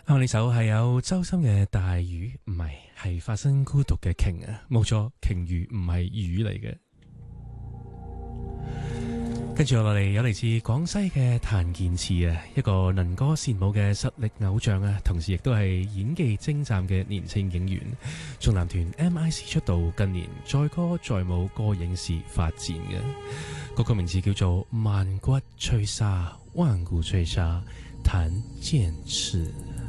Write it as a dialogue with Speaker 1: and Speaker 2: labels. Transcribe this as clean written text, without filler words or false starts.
Speaker 1: 呢首係有周深嘅大魚，唔係，係發生孤獨嘅鯨啊，冇錯，鯨魚唔係魚嚟嘅。跟住落嚟有嚟自廣西嘅譚健次啊，一個能歌善舞嘅實力偶像啊，同時亦都係演技精湛嘅年輕演員。從男團 MIC 出道，近年載歌載舞歌影視發展嘅。嗰個名字叫做萬骨吹沙，萬古吹沙，譚健次。